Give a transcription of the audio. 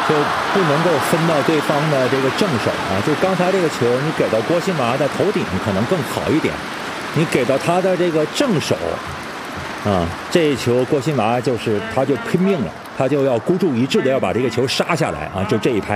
就不能够分到对方的这个正手啊。就刚才这个球，你给到郭新麻的头顶可能更好一点，你给到他的这个正手啊，这一球郭新麻他就拼命了，他就要孤注一掷的要把这个球杀下来啊，就这一拍。